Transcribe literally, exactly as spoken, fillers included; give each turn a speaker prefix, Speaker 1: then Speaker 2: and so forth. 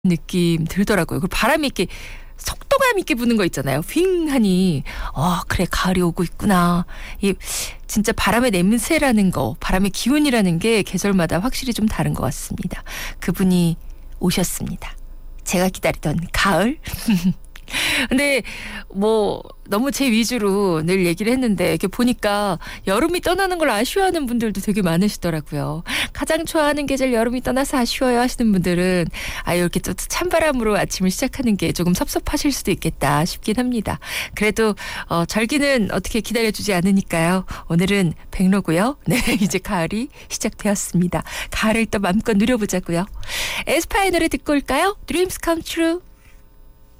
Speaker 1: 느낌 들더라고요. 그리고 바람이 이렇게 속도감 있게 부는 거 있잖아요. 휑 하니 어 그래 가을이 오고 있구나. 이 진짜 바람의 냄새라는 거, 바람의 기운이라는 게 계절마다 확실히 좀 다른 것 같습니다. 그분이 오셨습니다. 제가 기다리던 가을. 근데 뭐 너무 제 위주로 늘 얘기를 했는데 이렇게 보니까 여름이 떠나는 걸 아쉬워하는 분들도 되게 많으시더라고요. 가장 좋아하는 계절 여름이 떠나서 아쉬워요 하시는 분들은 아 이렇게 또 찬바람으로 아침을 시작하는 게 조금 섭섭하실 수도 있겠다 싶긴 합니다. 그래도 어, 절기는 어떻게 기다려주지 않으니까요. 오늘은 백로고요. 네, 이제 가을이 시작되었습니다. 가을을 또 마음껏 누려보자고요. 에스파의 노래 듣고 올까요? Dreams Come True.